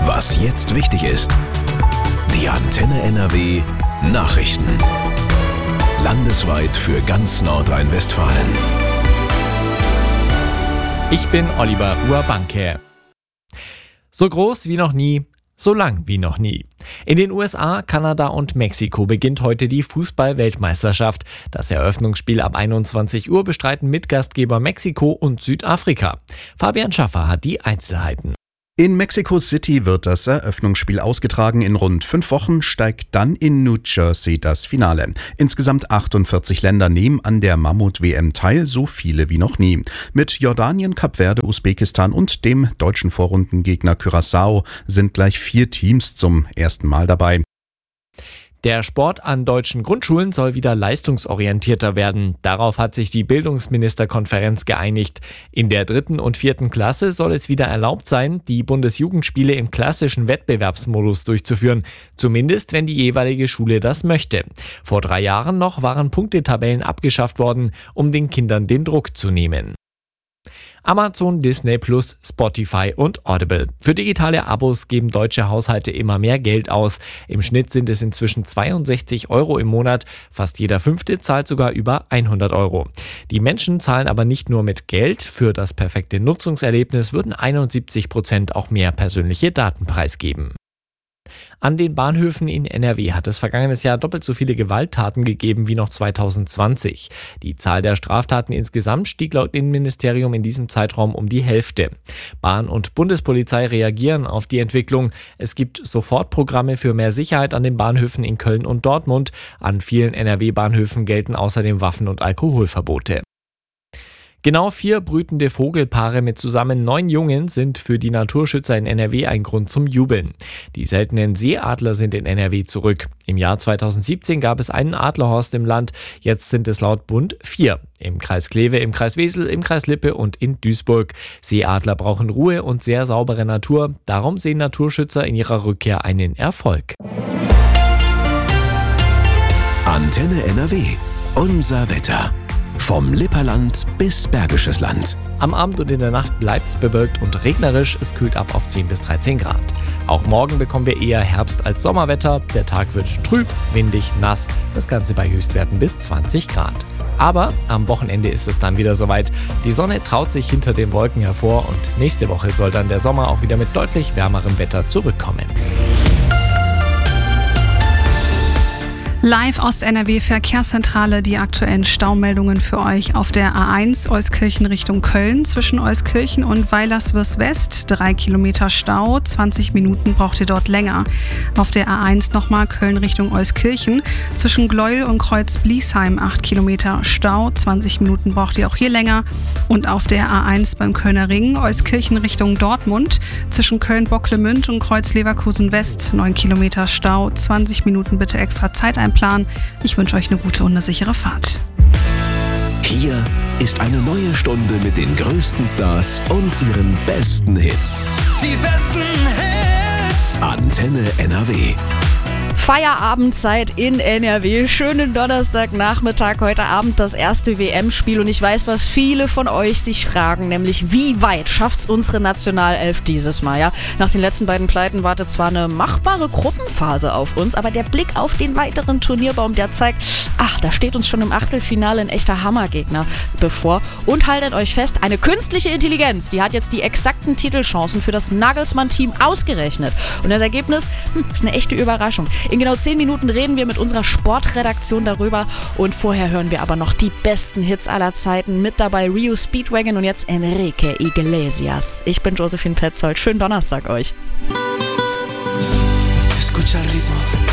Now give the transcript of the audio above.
Was jetzt wichtig ist. Die Antenne NRW Nachrichten. Landesweit für ganz Nordrhein-Westfalen. Ich bin Oliver Urbanke. So groß wie noch nie, so lang wie noch nie. In den USA, Kanada und Mexiko beginnt heute die Fußball-Weltmeisterschaft. Das Eröffnungsspiel ab 21 Uhr bestreiten Mitgastgeber Mexiko und Südafrika. Fabian Schaffer hat die Einzelheiten. In Mexico City wird das Eröffnungsspiel ausgetragen. In rund 5 Wochen steigt dann in New Jersey das Finale. Insgesamt 48 Länder nehmen an der Mammut-WM teil, so viele wie noch nie. Mit Jordanien, Kap Verde, Usbekistan und dem deutschen Vorrundengegner Curaçao sind gleich 4 Teams zum ersten Mal dabei. Der Sport an deutschen Grundschulen soll wieder leistungsorientierter werden. Darauf hat sich die Bildungsministerkonferenz geeinigt. In der 3. und 4. Klasse soll es wieder erlaubt sein, die Bundesjugendspiele im klassischen Wettbewerbsmodus durchzuführen. Zumindest, wenn die jeweilige Schule das möchte. Vor 3 Jahren noch waren Punktetabellen abgeschafft worden, um den Kindern den Druck zu nehmen. Amazon, Disney+, Spotify und Audible. Für digitale Abos geben deutsche Haushalte immer mehr Geld aus. Im Schnitt sind es inzwischen 62 € im Monat. Fast jeder 5. zahlt sogar über 100 €. Die Menschen zahlen aber nicht nur mit Geld. Für das perfekte Nutzungserlebnis würden 71% auch mehr persönliche Daten preisgeben. An den Bahnhöfen in NRW hat es vergangenes Jahr doppelt so viele Gewalttaten gegeben wie noch 2020. Die Zahl der Straftaten insgesamt stieg laut Innenministerium in diesem Zeitraum um die Hälfte. Bahn- und Bundespolizei reagieren auf die Entwicklung. Es gibt Sofortprogramme für mehr Sicherheit an den Bahnhöfen in Köln und Dortmund. An vielen NRW-Bahnhöfen gelten außerdem Waffen- und Alkoholverbote. Genau 4 brütende Vogelpaare mit zusammen 9 Jungen sind für die Naturschützer in NRW ein Grund zum Jubeln. Die seltenen Seeadler sind in NRW zurück. Im Jahr 2017 gab es einen Adlerhorst im Land, jetzt sind es laut Bund 4. Im Kreis Kleve, im Kreis Wesel, im Kreis Lippe und in Duisburg. Seeadler brauchen Ruhe und sehr saubere Natur. Darum sehen Naturschützer in ihrer Rückkehr einen Erfolg. Antenne NRW. Unser Wetter. Vom Lipperland bis Bergisches Land. Am Abend und in der Nacht bleibt es bewölkt und regnerisch. Es kühlt ab auf 10 bis 13 Grad. Auch morgen bekommen wir eher Herbst- als Sommerwetter. Der Tag wird trüb, windig, nass. Das Ganze bei Höchstwerten bis 20 Grad. Aber am Wochenende ist es dann wieder soweit. Die Sonne traut sich hinter den Wolken hervor und nächste Woche soll dann der Sommer auch wieder mit deutlich wärmerem Wetter zurückkommen. Live aus der NRW-Verkehrszentrale die aktuellen Staumeldungen für euch auf der A1 Euskirchen Richtung Köln zwischen Euskirchen und Weilerswils West. 3 Kilometer Stau, 20 Minuten braucht ihr dort länger. Auf der A1 nochmal Köln Richtung Euskirchen zwischen Gleuel und Kreuz-Bliesheim 8 Kilometer Stau, 20 Minuten braucht ihr auch hier länger. Und auf der A1 beim Kölner Ring Euskirchen Richtung Dortmund zwischen Köln-Bocklemünd und Kreuz-Leverkusen West 9 Kilometer Stau, 20 Minuten bitte extra Zeit einplanen. Ich wünsche euch eine gute und eine sichere Fahrt. Hier ist eine neue Stunde mit den größten Stars und ihren besten Hits. Die besten Hits. Antenne NRW. Feierabendzeit in NRW. Schönen Donnerstagnachmittag, heute Abend das erste WM-Spiel und ich weiß, was viele von euch sich fragen, nämlich wie weit schafft's unsere Nationalelf dieses Mal? Ja? Nach den letzten beiden Pleiten wartet zwar eine machbare Gruppenphase auf uns, aber der Blick auf den weiteren Turnierbaum, der zeigt, da steht uns schon im Achtelfinale ein echter Hammergegner bevor. Und haltet euch fest, eine künstliche Intelligenz, die hat jetzt die exakten Titelchancen für das Nagelsmann-Team ausgerechnet. Und das Ergebnis ist eine echte Überraschung. In genau 10 Minuten reden wir mit unserer Sportredaktion darüber und vorher hören wir aber noch die besten Hits aller Zeiten. Mit dabei Rio Speedwagon und jetzt Enrique Iglesias. Ich bin Josephine Petzold. Schönen Donnerstag euch. Escucha el ritmo.